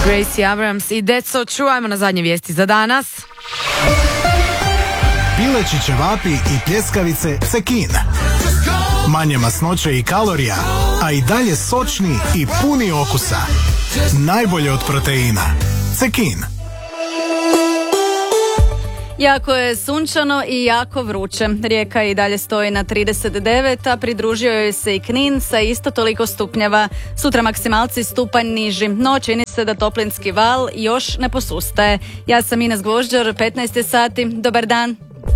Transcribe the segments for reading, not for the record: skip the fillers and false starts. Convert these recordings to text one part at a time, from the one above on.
Gracie Abrams i That's So True. Ajmo na zadnje vijesti za danas. Pileći ćevapi i pljeskavice Cekin. Manje masnoće i kalorija, a i dalje sočni i puni okusa. Najbolje od proteina. Cekin. Jako je sunčano i jako vruće. Rijeka i dalje stoji na 39, a pridružio joj se i Knin sa isto toliko stupnjeva. Sutra maksimalci stupanj niži, no čini se da toplinski val još ne posustaje. Ja sam Ines Gvožđar, 15 sati. Dobar dan.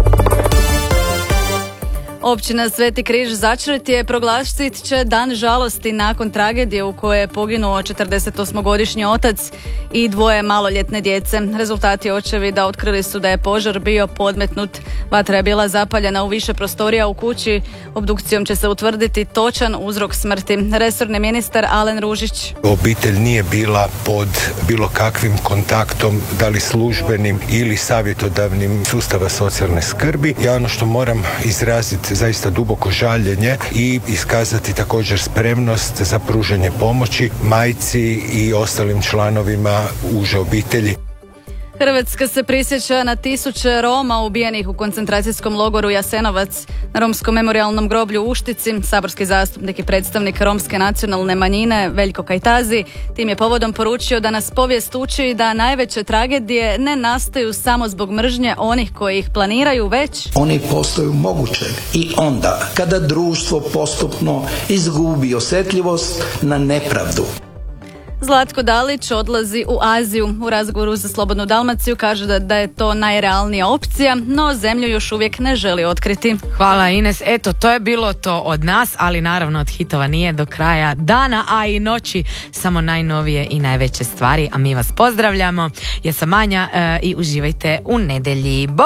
Općina Sveti Križ Začret je proglasit će dan žalosti nakon tragedije u kojoj je poginuo 48-godišnji otac i dvoje maloljetne djece. Rezultati očevida otkrili su da je požar bio podmetnut. Vatra je bila zapaljena u više prostorija u kući. Obdukcijom će se utvrditi točan uzrok smrti. Resorni ministar Alen Ružić. Obitelj nije bila pod bilo kakvim kontaktom, da li službenim ili savjetodavnim sustava socijalne skrbi. Ja ono što moram izraziti zaista duboko žaljenje i iskazati također spremnost za pružanje pomoći majci i ostalim članovima uže obitelji. Hrvatska se prisjeća na tisuće Roma ubijenih u koncentracijskom logoru Jasenovac. Na romskom memorijalnom groblju u Uštici saborski zastupnik i predstavnik romske nacionalne manjine Veljko Kajtazi tim je povodom poručio da nas povijest uči da najveće tragedije ne nastaju samo zbog mržnje onih koji ih planiraju, već oni postaju moguće i onda kada društvo postupno izgubi osjetljivost na nepravdu. Zlatko Dalić odlazi u Aziju. U razgovoru za Slobodnu Dalmaciju kaže da je to najrealnija opcija, no zemlju još uvijek ne želi otkriti. Hvala Ines. Eto, to je bilo to od nas, ali naravno od hitova nije do kraja dana, a i noći samo najnovije i najveće stvari, a mi vas pozdravljamo. Ja sam Anja i uživajte u nedjelji.